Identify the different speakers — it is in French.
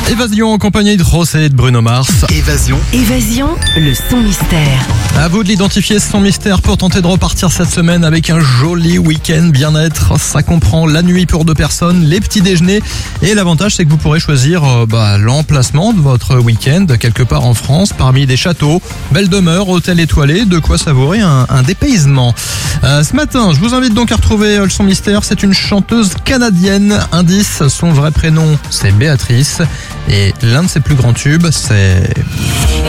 Speaker 1: Évasion en compagnie de Rosé et de Bruno Mars.
Speaker 2: Évasion,
Speaker 3: le son mystère.
Speaker 1: À vous de l'identifier, ce son mystère pour tenter de repartir cette semaine avec un joli week-end bien-être. Ça comprend la nuit pour 2 personnes, les petits déjeuners et l'avantage c'est que vous pourrez choisir l'emplacement de votre week-end quelque part en France parmi des châteaux, belles demeures, hôtels étoilés, de quoi savourer un dépaysement. Ce matin, je vous invite donc à retrouver le son mystère. C'est une chanteuse canadienne. Indice, son vrai prénom c'est Béatrice et l'un de ses plus grands tubes c'est...